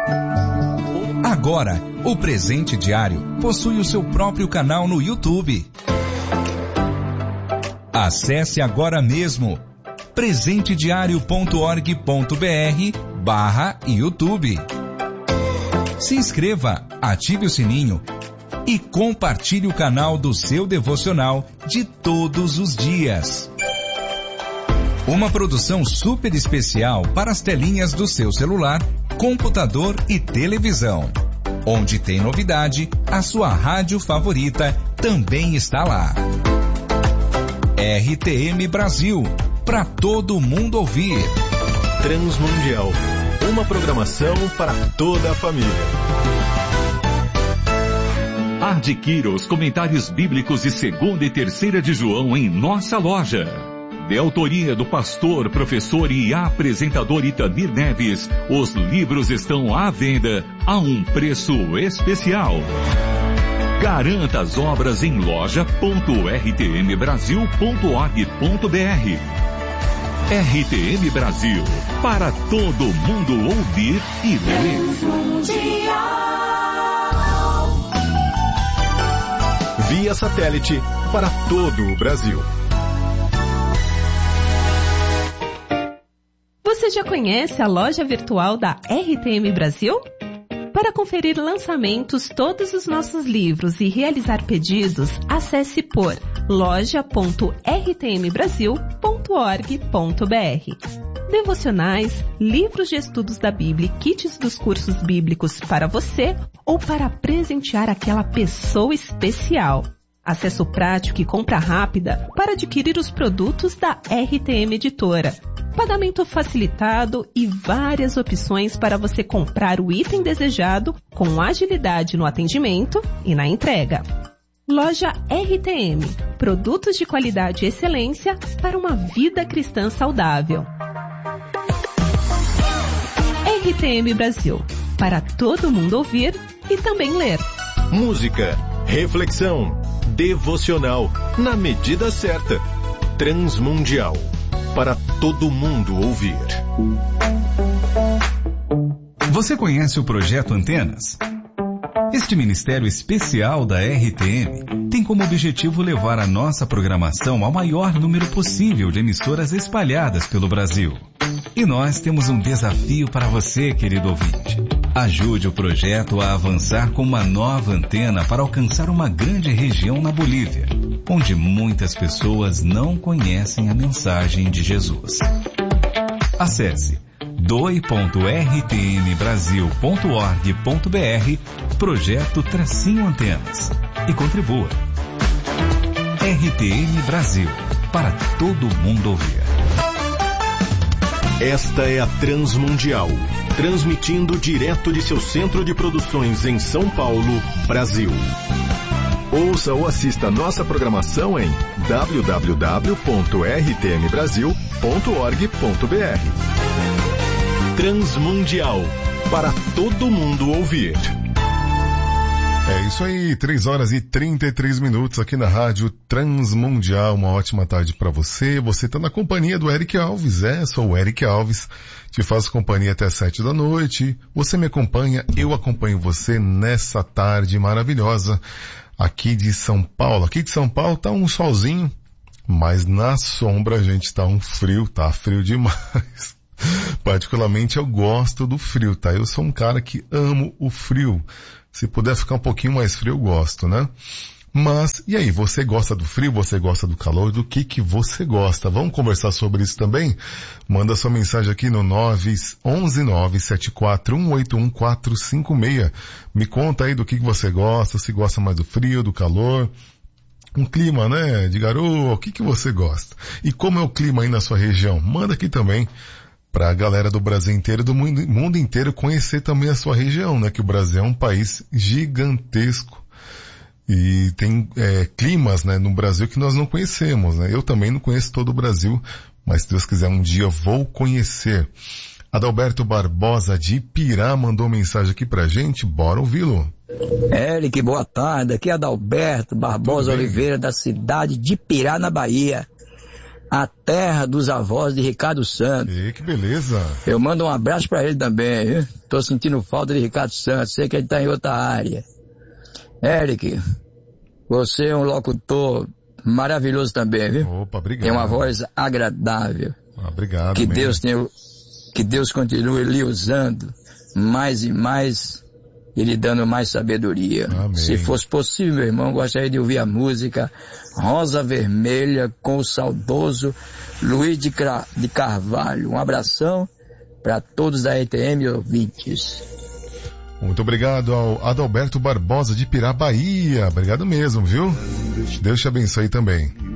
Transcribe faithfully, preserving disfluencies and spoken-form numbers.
Agora, o Presente Diário possui o seu próprio canal no YouTube. Acesse agora mesmo presentediario ponto org ponto br barra YouTube. Se inscreva, ative o sininho e compartilhe o canal do seu devocional de todos os dias. Uma produção super especial para as telinhas do seu celular, computador e televisão. Onde tem novidade, a sua rádio favorita também está lá. R T M Brasil, para todo mundo ouvir. Transmundial, uma programação para toda a família. Adquira os comentários bíblicos de segunda e terceira de João em nossa loja. De autoria do pastor, professor e apresentador Itamir Neves, os livros estão à venda a um preço especial. Garanta as obras em loja ponto r t m brasil ponto org ponto br. R T M Brasil, para todo mundo ouvir e ler. Via satélite para todo o Brasil. Você já conhece a loja virtual da R T M Brasil? Para conferir lançamentos, todos os nossos livros e realizar pedidos, acesse por loja ponto r t m brasil ponto org ponto br. Devocionais, livros de estudos da Bíblia e kits dos cursos bíblicos para você ou para presentear aquela pessoa especial. Acesso prático e compra rápida para adquirir os produtos da R T M Editora. Pagamento facilitado e várias opções para você comprar o item desejado com agilidade no atendimento e na entrega. Loja R T M. Produtos de qualidade e excelência para uma vida cristã saudável. R T M Brasil. Para todo mundo ouvir e também ler. Música, reflexão, devocional, na medida certa. Transmundial. Para todo mundo ouvir. Você conhece o Projeto Antenas? Este ministério especial da R T M tem como objetivo levar a nossa programação ao maior número possível de emissoras espalhadas pelo Brasil. E nós temos um desafio para você, querido ouvinte. Ajude o projeto a avançar com uma nova antena para alcançar uma grande região na Bolívia, onde muitas pessoas não conhecem a mensagem de Jesus. Acesse doe ponto r t m brasil ponto org ponto br, projeto Tracinho Antenas, e contribua. R T M Brasil, para todo mundo ouvir. Esta é a Transmundial, transmitindo direto de seu centro de produções em São Paulo, Brasil. Ouça ou assista nossa programação em w w w ponto r t m brasil ponto org ponto br. Transmundial, para todo mundo ouvir. É isso aí, três horas e trinta e três minutos aqui na Rádio Transmundial. Uma ótima tarde para você. Você está na companhia do Eric Alves. É, sou o Eric Alves. Te faço companhia até sete da noite. Você me acompanha, eu acompanho você nessa tarde maravilhosa aqui de São Paulo. Aqui de São Paulo tá um solzinho, mas na sombra a gente tá um frio, tá frio demais. Particularmente eu gosto do frio, tá? Eu sou um cara que amo o frio. Se puder ficar um pouquinho mais frio, eu gosto, né? Mas, e aí, você gosta do frio? Você gosta do calor? Do que que você gosta? Vamos conversar sobre isso também? Manda sua mensagem aqui no nove um um nove sete quatro um oito um quatro cinco seis. Me conta aí do que que você gosta, se gosta mais do frio, do calor. Um clima, né? De garoa, o que que você gosta? E como é o clima aí na sua região? Manda aqui também, para a galera do Brasil inteiro, do mundo, mundo inteiro conhecer também a sua região, né? Que o Brasil é um país gigantesco e tem é, climas, né, no Brasil que nós não conhecemos, né? Eu também não conheço todo o Brasil, mas se Deus quiser um dia vou conhecer. Adalberto Barbosa de Pirá mandou mensagem aqui pra gente, bora ouvi-lo. Eric, boa tarde, aqui é Adalberto Barbosa Oliveira da cidade de Pirá, na Bahia. a terra dos avós de Ricardo Santos. E que beleza. Eu mando um abraço pra ele também, viu? Tô sentindo falta de Ricardo Santos, sei que ele tá em outra área. Eric, você é um locutor maravilhoso também, viu? Opa, obrigado. Tem uma voz agradável. Ah, obrigado. Que mesmo. Deus tenha, que Deus continue lhe usando mais e mais e lhe dando mais sabedoria. Amém. Se fosse possível, meu irmão, gostaria de ouvir a música Rosa Vermelha com o saudoso Luiz de, Cra... de Carvalho. Um abração para todos da R T M ouvintes. Muito obrigado ao Adalberto Barbosa de Pirá, Bahia. Obrigado mesmo, viu? Deus te abençoe também.